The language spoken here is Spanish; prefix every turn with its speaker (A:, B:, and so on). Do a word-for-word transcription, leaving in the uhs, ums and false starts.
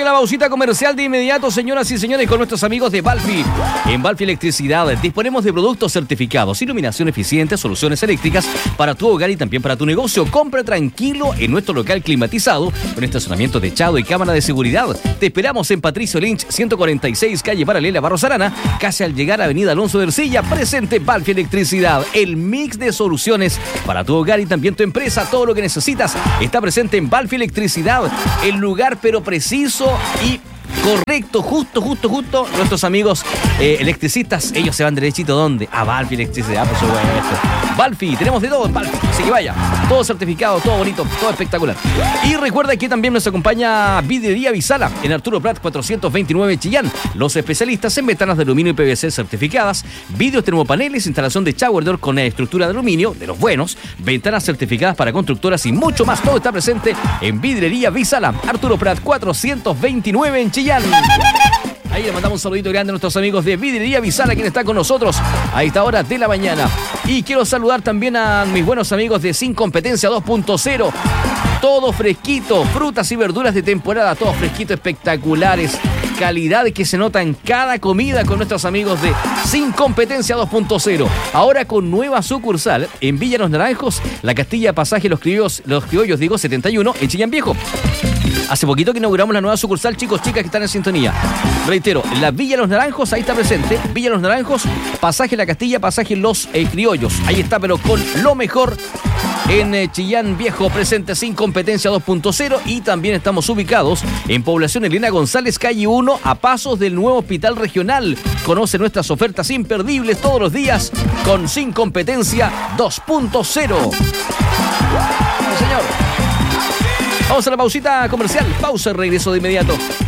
A: la pausita comercial de inmediato, señoras y señores, con nuestros amigos de Balfi. En Balfi Electricidad disponemos de productos certificados, iluminación eficiente, soluciones eléctricas para tu hogar y también para tu negocio. Compra tranquilo en nuestro local climatizado, con estacionamiento techado y cámara de seguridad. Te esperamos en Patricio Lynch, ciento cuarenta y seis, calle Paralela, Barros Arana, casi al llegar a Avenida Alonso de Ercilla. Presente Balfi Electricidad, el mix de soluciones para tu hogar y también tu empresa. Todo lo que necesitas está presente en Balfi Electricidad, el lugar pero preciso y correcto, justo, justo, justo. Nuestros amigos eh, electricistas, ellos se van derechito, ¿dónde? A Balfi Electricidad, por supuesto. Balfi, tenemos de todo en Balfi, así que vaya, todo certificado, todo bonito, todo espectacular. Y recuerda que también nos acompaña Vidriería Visala en Arturo Prat cuatrocientos veintinueve Chillán. Los especialistas en ventanas de aluminio y P V C certificadas, vidrios termopaneles, instalación de shower door con estructura de aluminio, de los buenos, ventanas certificadas para constructoras y mucho más. Todo está presente en Vidriería Visala, Arturo Prat cuatrocientos veintinueve en Chillán. Ahí le mandamos un saludito grande a nuestros amigos de Vidriería Visala, quien está con nosotros a esta hora de la mañana. Y quiero saludar también a mis buenos amigos de Sin Competencia dos punto cero. Todo fresquito, frutas y verduras de temporada, todo fresquito, espectaculares. Calidad que se nota en cada comida con nuestros amigos de Sin Competencia dos punto cero. Ahora con nueva sucursal en Villa Los Naranjos, la Castilla Pasaje Los Criollos, Los Criollos, digo, setenta y uno, en Chillán Viejo. Hace poquito que inauguramos la nueva sucursal, chicos, chicas que están en sintonía. Reitero, la Villa Los Naranjos, ahí está presente. Villa Los Naranjos, Pasaje La Castilla, Pasaje Los eh, Criollos. Ahí está, pero con lo mejor en eh, Chillán Viejo, presente Sin Competencia dos punto cero. Y también estamos ubicados en Población Elena González, calle uno, a pasos del nuevo Hospital Regional. Conoce nuestras ofertas imperdibles todos los días con Sin Competencia dos punto cero. Sí, señor. Vamos a la pausita comercial. Pausa, regreso de inmediato.